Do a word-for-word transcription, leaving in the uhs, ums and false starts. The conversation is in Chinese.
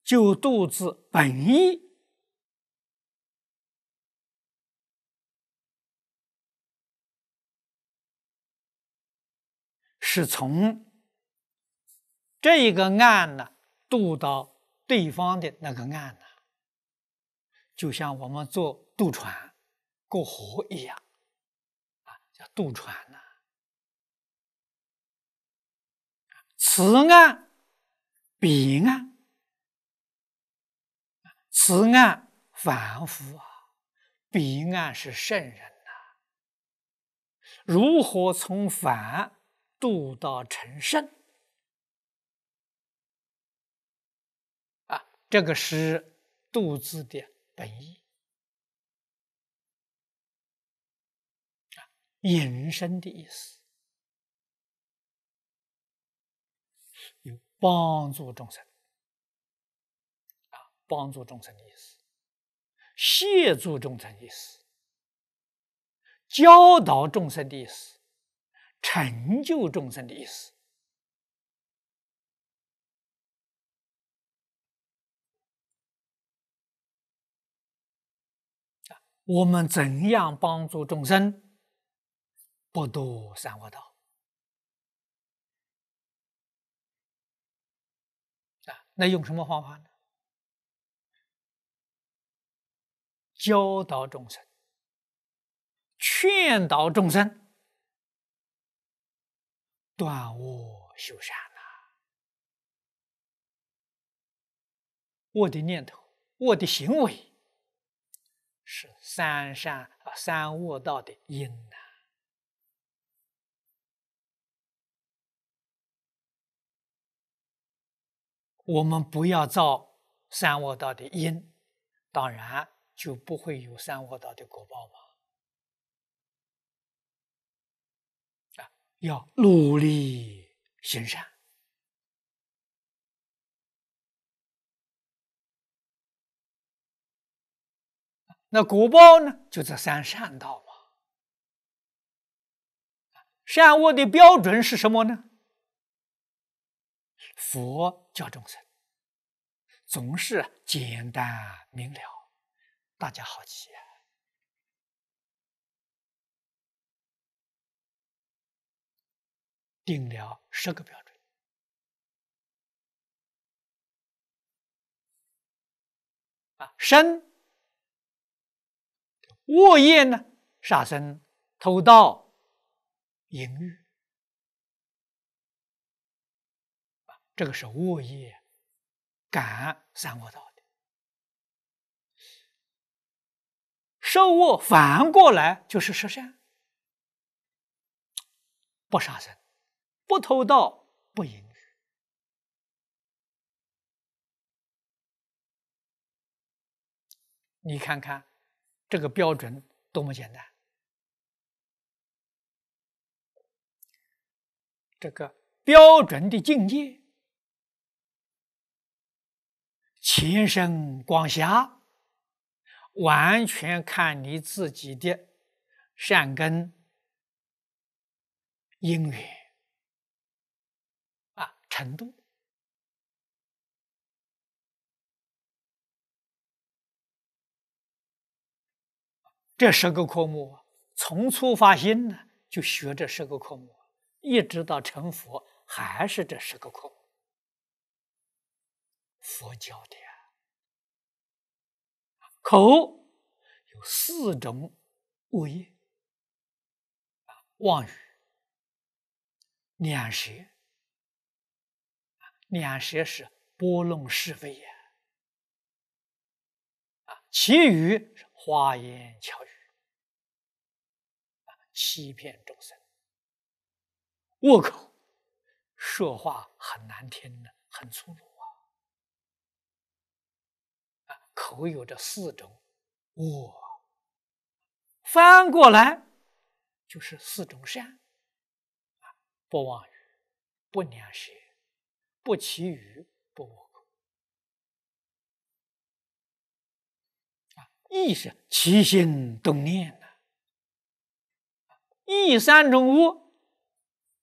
就肚子本意是从这一个岸呢渡到对方的那个岸呢，就像我们坐渡船过河一样，啊，叫渡船呢。此岸彼岸，此岸凡夫啊，彼岸是圣人呐、啊。如何从凡渡到成圣？啊，这个是渡字的本意，啊，引申的意思，有帮助众生，啊，帮助众生的意思，协助众生的意思，教导众生的意思，成就众生的意思。我们怎样帮助众生不堕三恶道？啊，那用什么方法呢？教导众生，劝导众生，断恶修善呐、啊。我的念头，我的行为，是三善啊三恶道的因呐、啊。我们不要造三恶道的因，当然就不会有三恶道的果报嘛。啊，要努力行善。那果报呢，就这三善道嘛。善恶的标准是什么呢？佛教众生总是简单明了，大家好记啊。定了十个标准啊，身恶业呢，杀生、偷盗、淫欲，啊，这个是恶业，感三恶道的。受恶反过来就是十善，不杀生，不偷盗，不淫欲。你看看这个标准多么简单。这个标准的境界，前生光霞，完全看你自己的善根因缘啊程度。这十个科目从初发心呢，就学这十个科目，一直到成佛，还是这十个科目。佛教的啊，口有四种恶业啊，妄语、两舌，两舌是拨弄是非呀，啊，其余是花言巧语，啊，欺骗众生。恶口，说话很难听的，很粗鲁啊！啊，口有这四种恶，翻过来就是四种善啊：不妄语，不两舌，不绮语，不恶口。啊，意是起心动念的，意三种恶